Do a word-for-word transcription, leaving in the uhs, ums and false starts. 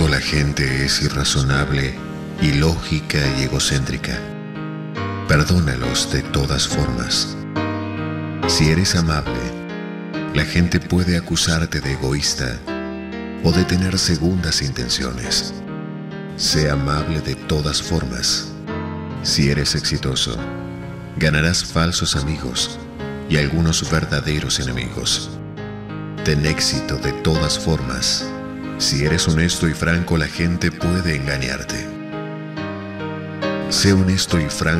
menudo la gente es irrazonable, ilógica y egocéntrica. Perdónalos de todas formas. Si eres amable, la gente puede acusarte de egoísta o de tener segundas intenciones. Sé amable de todas formas. Si eres exitoso, ganarás falsos amigos y algunos verdaderos enemigos. Ten éxito de todas formas. Si eres honesto y franco, la gente puede engañarte. Sé honesto y franco